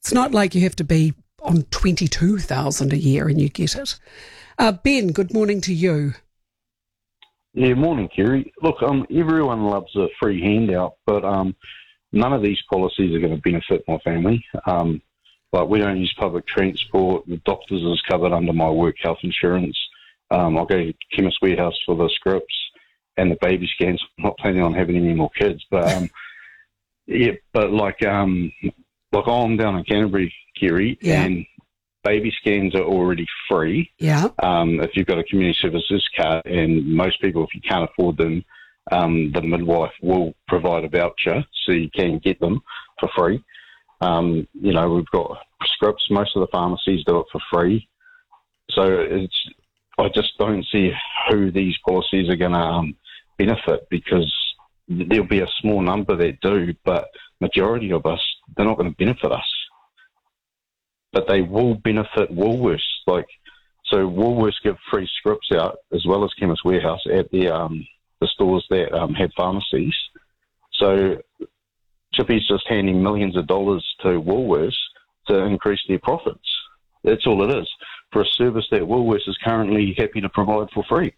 It's not like you have to be on 22,000 a year and you get it. Ben, good morning to you. Yeah, morning, Kerry. Look, everyone loves a free handout, but none of these policies are going to benefit my family. Like, we don't use public transport. The doctors is covered under my work health insurance. I'll go to Chemist Warehouse for the scripts and the baby scans. I'm not planning on having any more kids, but yeah, but like I'm down in Canterbury, Kerry, and baby scans are already free. Yeah. If you've got a community services card, and most people, if you can't afford them, the midwife will provide a voucher so you can get them for free. We've got scripts. Most of the pharmacies do it for free. So I just don't see who these policies are going to benefit, because there'll be a small number that do, but majority of us, they're not going to benefit us. But they will benefit Woolworths. So Woolworths give free scripts out, as well as Chemist Warehouse, at the stores that have pharmacies. So Chippy's just handing millions of dollars to Woolworths to increase their profits. That's all it is, for a service that Woolworths is currently happy to provide for free.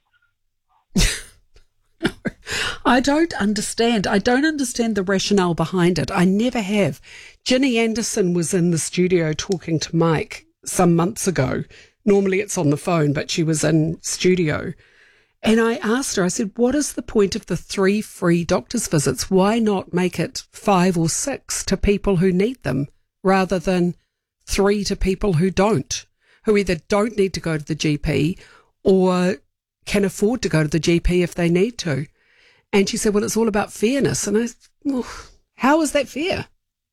I don't understand. I don't understand the rationale behind it. I never have. Ginny Anderson was in the studio talking to Mike some months ago. Normally it's on the phone, but she was in studio. And I asked her, I said, what is the point of the 3 free doctor's visits? Why not make it 5 or 6 to people who need them, rather than 3 to people who don't, who either don't need to go to the GP or can afford to go to the GP if they need to? And she said, well, it's all about fairness. And I said, well, how is that fair?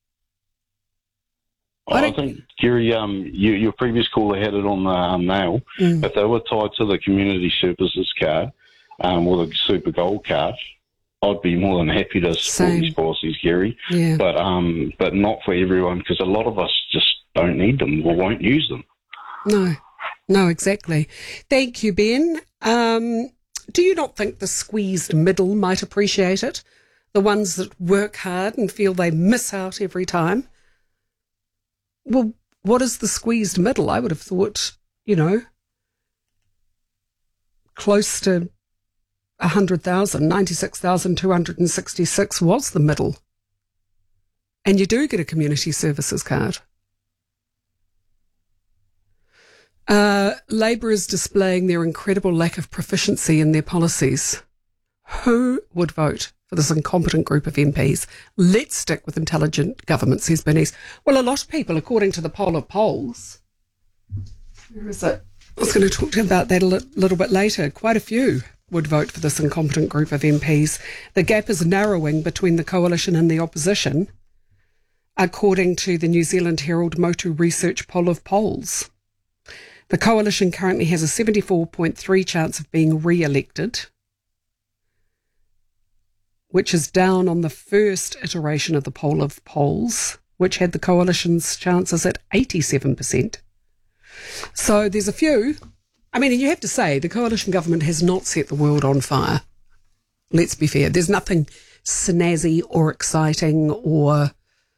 I think, Kerry, your previous caller had it on the nail. If they were tied to the community services card or the Super Gold card, I'd be more than happy to support these policies, Kerry. Yeah. But not for everyone, because a lot of us just don't need them or won't use them. No, exactly. Thank you, Ben. Do you not think the squeezed middle might appreciate it? The ones that work hard and feel they miss out every time? Well, what is the squeezed middle? I would have thought, close to 100,000, 96,266 was the middle. And you do get a community services card. Labor is displaying their incredible lack of proficiency in their policies. Who would vote for this incompetent group of MPs? Let's stick with intelligent government, says Bernice. Well, a lot of people, according to the poll of polls, where is it? I was going to talk to you about that a little bit later. Quite a few would vote for this incompetent group of MPs. The gap is narrowing between the coalition and the opposition, according to the New Zealand Herald Motu Research poll of polls. The coalition currently has a 74.3% chance of being re-elected, which is down on the first iteration of the poll of polls, which had the coalition's chances at 87%. So there's a few. I mean, and you have to say, the coalition government has not set the world on fire. Let's be fair. There's nothing snazzy or exciting or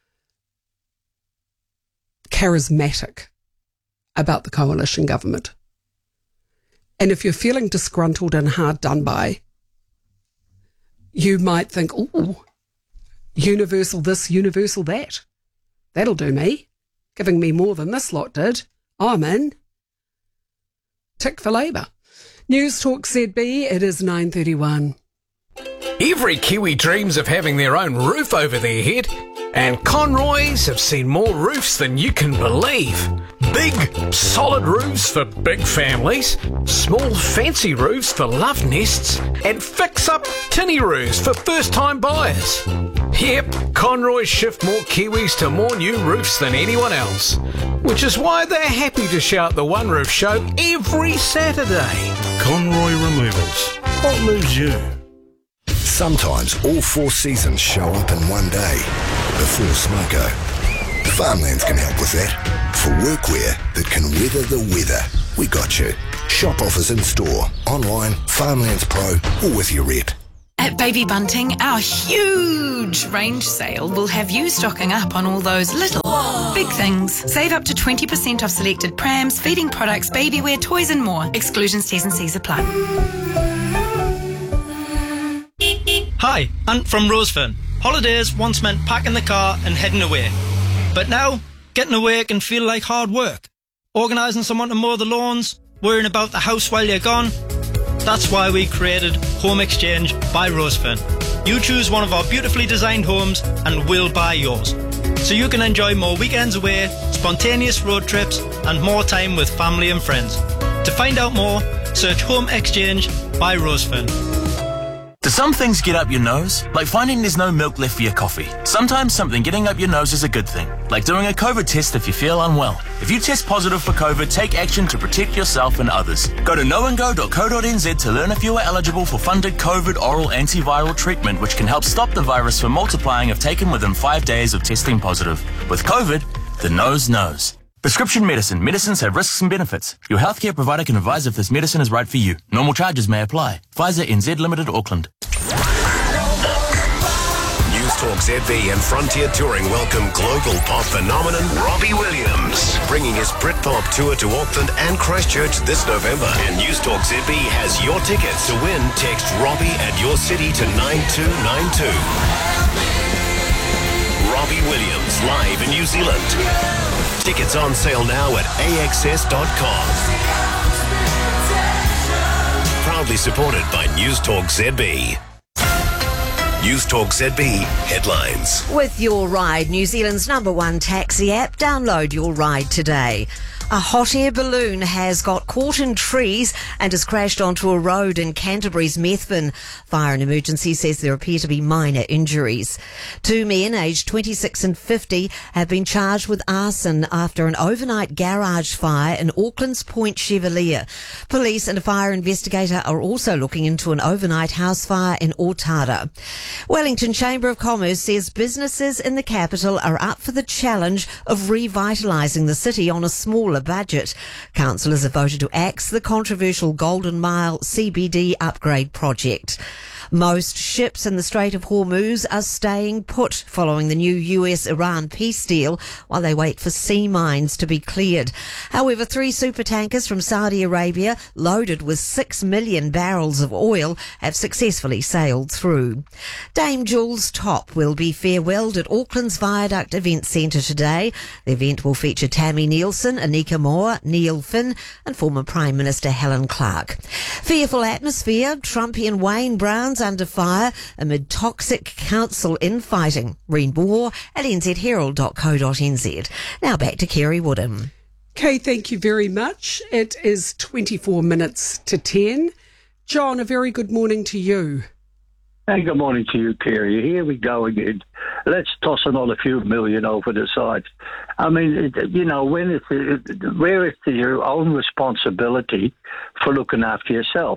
charismatic about the coalition government. And if you're feeling disgruntled and hard done by, you might think, oh, universal this, universal that. That'll do me. Giving me more than this lot did. I'm in. Tick for Labour. News Talk ZB, it is 9:31. Every Kiwi dreams of having their own roof over their head, and Conroys have seen more roofs than you can believe. Big, solid roofs for big families, small, fancy roofs for love nests, and fix-up tinny roofs for first-time buyers. Yep, Conroys shift more Kiwis to more new roofs than anyone else, which is why they're happy to shout the One Roof Show every Saturday. Conroy Removals. What moves you? Sometimes all 4 seasons show up in one day. Before Smoko. Farmlands can help with that. For workwear that can weather the weather, we got you. Shop offers in store, online, Farmlands Pro, or with your rep. At Baby Bunting, our huge range sale will have you stocking up on all those little, big things. Save up to 20% off selected prams, feeding products, baby wear, toys and more. Exclusions, T's and C's apply. Hi, Ant from Rosefern. Holidays once meant packing the car and heading away. But now, getting away can feel like hard work. Organising someone to mow the lawns, worrying about the house while you're gone. That's why we created Home Exchange by Rosefern. You choose one of our beautifully designed homes and we'll buy yours. So you can enjoy more weekends away, spontaneous road trips and more time with family and friends. To find out more, search Home Exchange by Rosefern. Do some things get up your nose? Like finding there's no milk left for your coffee. Sometimes something getting up your nose is a good thing. Like doing a COVID test if you feel unwell. If you test positive for COVID, take action to protect yourself and others. Go to knowandgo.co.nz to learn if you are eligible for funded COVID oral antiviral treatment, which can help stop the virus from multiplying if taken within 5 days of testing positive. With COVID, the nose knows. Prescription medicine. Medicines have risks and benefits. Your healthcare provider can advise if this medicine is right for you. Normal charges may apply. Pfizer NZ Limited, Auckland. News Talk ZB and Frontier Touring welcome global pop phenomenon Robbie Williams, bringing his Britpop tour to Auckland and Christchurch this November. And News Talk ZB has your tickets. To win, text Robbie at your city to 9292. Robbie Williams live in New Zealand. Tickets on sale now at axs.com. Proudly supported by News Talk ZB. News Talk ZB headlines. With Your Ride, New Zealand's #1 taxi app, download Your Ride today. A hot air balloon has got caught in trees and has crashed onto a road in Canterbury's Methven. Fire and Emergency says there appear to be minor injuries. 2 men aged 26 and 50 have been charged with arson after an overnight garage fire in Auckland's Point Chevalier. Police and a fire investigator are also looking into an overnight house fire in Ortada. Wellington Chamber of Commerce says businesses in the capital are up for the challenge of revitalising the city on a smaller budget. Councillors have voted to axe the controversial Golden Mile CBD upgrade project. Most ships in the Strait of Hormuz are staying put following the new US-Iran peace deal while they wait for sea mines to be cleared. However, 3 supertankers from Saudi Arabia, loaded with 6 million barrels of oil, have successfully sailed through. Dame Jules Top will be farewelled at Auckland's Viaduct Event Centre today. The event will feature Tammy Nielsen, Anika Moore, Neil Finn and former Prime Minister Helen Clark. Fearful atmosphere, Trumpian Wayne Brown's under fire amid toxic council infighting. Read more at nzherald.co.nz. Now back to Kerry Woodham. Kay, thank you very much. It is 24 minutes to 10. John, a very good morning to you. Hey, good morning to you, Kerry. Here we go again. Let's toss another few million over the side. I mean, you know, where is your own responsibility for looking after yourself?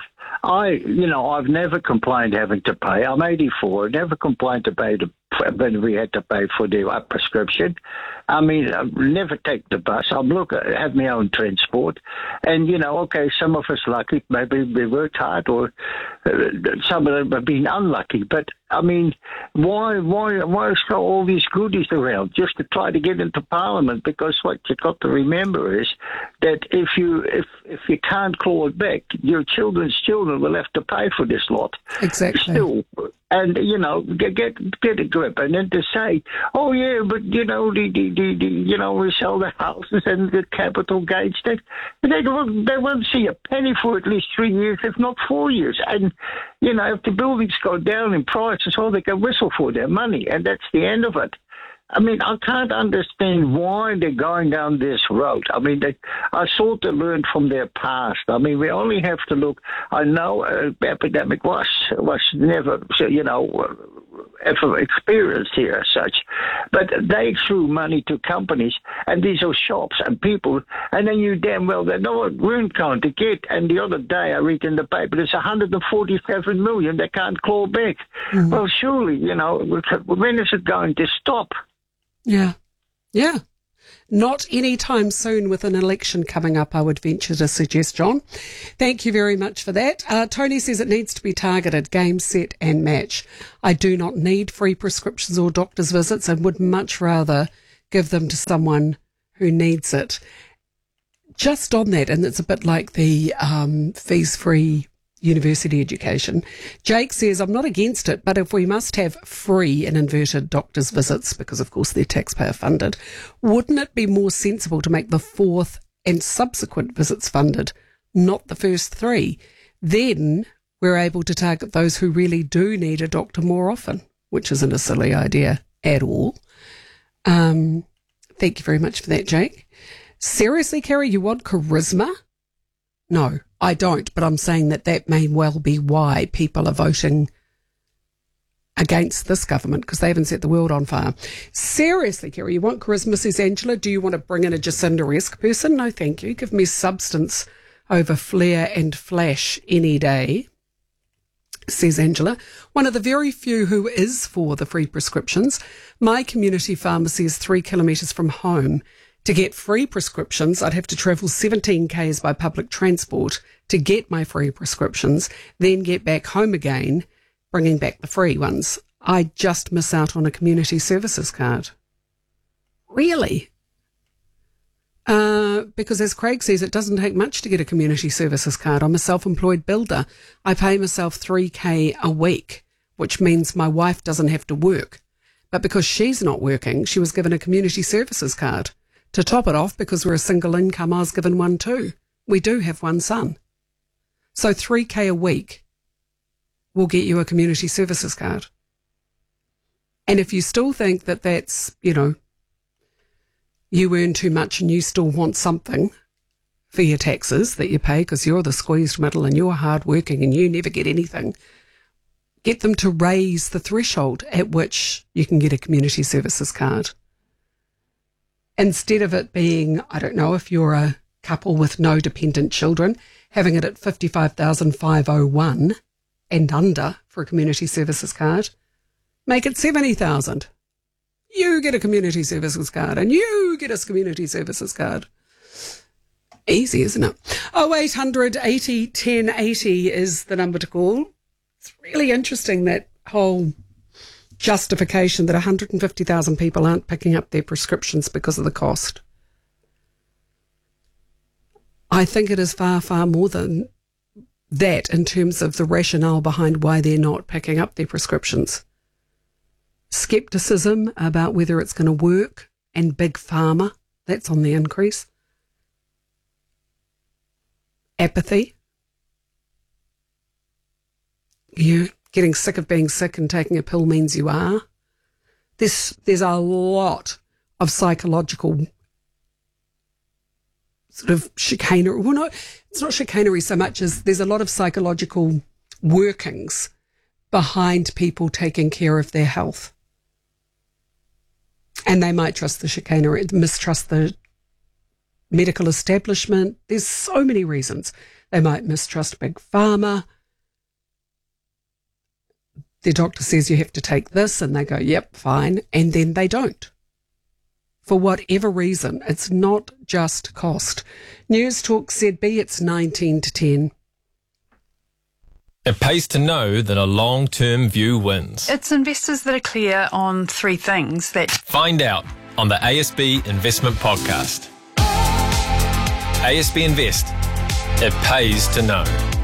I've never complained having to pay. I'm 84. Never complained to pay when we had to pay for the prescription. I mean, I never take the bus. I have my own transport. And, you know, okay, some of us lucky, maybe we worked hard, or some of them have been unlucky. But, I mean, why throw all these goodies around just to try to get into Parliament? Because what you've got to remember is that if you can't claw it back, your children's children will have to pay for this lot. Exactly. Still. And, you know, get a grip. And then to say, oh, yeah, but, you know, we sell the houses and the capital gains, they won't see a penny for at least 3 years, if not 4 years. And, you know, if the buildings go down in price, it's all they can whistle for their money. And that's the end of it. I mean, I can't understand why they're going down this road. I mean, I sort of learned from their past. I mean, we only have to look. I know epidemic was never, you know, ever experienced here as such. But they threw money to companies, and these are shops and people, and then you damn well, they know what we're going to get. And the other day I read in the paper, there's 147 million they can't claw back. Mm-hmm. Well, surely, you know, when is it going to stop? Yeah. Not anytime soon with an election coming up, I would venture to suggest, John. Thank you very much for that. Tony says it needs to be targeted, game, set and match. I do not need free prescriptions or doctor's visits and would much rather give them to someone who needs it. Just on that, and it's a bit like the fees-free university education, Jake says, I'm not against it, but if we must have free and inverted doctor's visits, because of course they're taxpayer funded, wouldn't it be more sensible to make the fourth and subsequent visits funded, not the first three? Then we're able to target those who really do need a doctor more often, which isn't a silly idea at all. Thank you very much for that, Jake. Seriously, Kerry, you want charisma? No, I don't, but I'm saying that may well be why people are voting against this government, because they haven't set the world on fire. Seriously, Kerry, you want charisma, says Angela. Do you want to bring in a Jacinda-esque person? No, thank you. Give me substance over flair and flash any day, says Angela. One of the very few who is for the free prescriptions. My community pharmacy is 3 kilometres from home. To get free prescriptions, I'd have to travel 17 k's by public transport to get my free prescriptions, then get back home again, bringing back the free ones. I just miss out on a community services card. Really? Because as Craig says, it doesn't take much to get a community services card. I'm a self-employed builder. I pay myself 3k a week, which means my wife doesn't have to work. But because she's not working, she was given a community services card. To top it off, because we're a single income, I was given one too. We do have one son. So 3k a week will get you a community services card. And if you still think that that's, you earn too much and you still want something for your taxes that you pay because you're the squeezed middle and you're hardworking and you never get anything, get them to raise the threshold at which you can get a community services card. Instead of it being, I don't know, if you're a couple with no dependent children, having it at 55,501 and under for a community services card, make it 70,000. You get a community services card and you get a community services card. Easy, isn't it? 0800 80 1080 is the number to call. It's really interesting, that whole justification that 150,000 people aren't picking up their prescriptions because of the cost. I think it is far, far more than that in terms of the rationale behind why they're not picking up their prescriptions. Skepticism about whether it's going to work, and big pharma, that's on the increase. Apathy. Getting sick of being sick and taking a pill means you are. There's a lot of psychological sort of chicanery. Well, no, it's not chicanery so much as there's a lot of psychological workings behind people taking care of their health. And they might trust the chicanery, mistrust the medical establishment. There's so many reasons. They might mistrust big pharma. Their doctor says you have to take this and they go, yep, fine. And then they don't. For whatever reason, it's not just cost. News Talk ZB, it's 19 to 10. It pays to know that a long-term view wins. It's investors that are clear on three things that... Find out on the ASB Investment Podcast. ASB Invest. It pays to know.